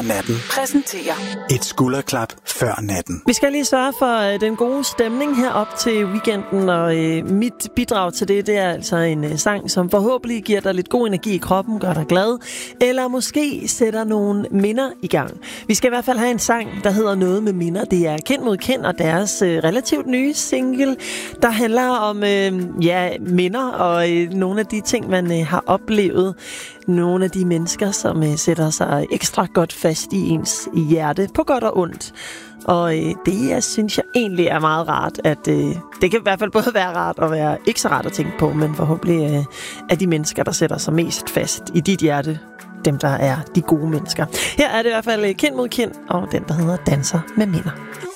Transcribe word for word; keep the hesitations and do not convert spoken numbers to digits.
Natten præsenterer et skulderklap før natten. Vi skal lige sørge for øh, den gode stemning her op til weekenden, og øh, mit bidrag til det, det er altså en øh, sang, som forhåbentlig giver dig lidt god energi i kroppen, gør dig glad, eller måske sætter nogle minder i gang. Vi skal i hvert fald have en sang, der hedder Noget med minder. Det er Kendt mod Kendt og deres øh, relativt nye single, der handler om øh, ja, minder og øh, nogle af de ting, man øh, har oplevet. Nogle af de mennesker, som øh, sætter sig ekstra godt fast i ens hjerte, på godt og ondt. Og øh, det, jeg synes jeg egentlig er meget rart, at øh, det kan i hvert fald både være rart og være ikke så rart at tænke på, men forhåbentlig øh, er de mennesker, der sætter sig mest fast i dit hjerte, dem, der er de gode mennesker. Her er det i hvert fald Kendt mod Kendt, og den, der hedder Danser med minder.